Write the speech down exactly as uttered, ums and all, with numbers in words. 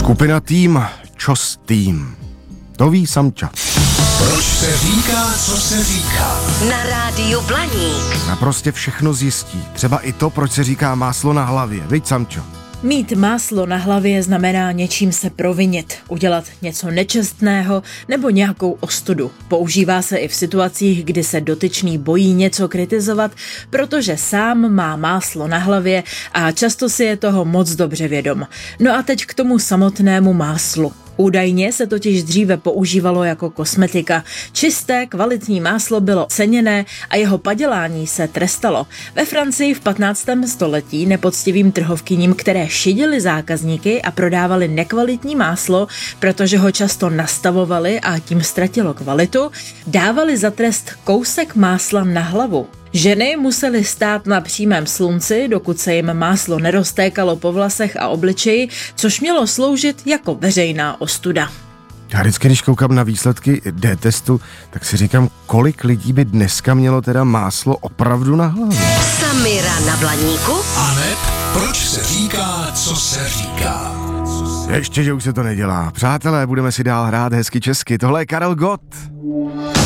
Skupina Tým, čo s tým? To ví Samča. Proč se říká, co se říká? Na rádiu Blaník. Naprosto všechno zjistí. Třeba i to, proč se říká máslo na hlavě. Viď, Samčo? Mít máslo na hlavě znamená něčím se provinit, udělat něco nečestného nebo nějakou ostudu. Používá se i v situacích, kdy se dotyčný bojí něco kritizovat, protože sám má máslo na hlavě a často si je toho moc dobře vědom. No a teď k tomu samotnému máslu. Údajně se totiž dříve používalo jako kosmetika. Čisté, kvalitní máslo bylo ceněné a jeho padělání se trestalo. Ve Francii v patnáctém století nepoctivým trhovkyním, které šidily zákazníky a prodávali nekvalitní máslo, protože ho často nastavovali a tím ztratilo kvalitu, dávali za trest kousek másla na hlavu. Ženy musely stát na přímém slunci, dokud se jim máslo neroztékalo po vlasech a obličeji, což mělo sloužit jako veřejná ostuda. Já vždycky, když koukám na výsledky D-testu, tak si říkám, kolik lidí by dneska mělo teda máslo opravdu na hlavě. Samira na Blaníku. Aneb, proč se říká, co se říká? Ještě, že už se to nedělá. Přátelé, budeme si dál hrát hezky česky. Tohle je Karel Gott.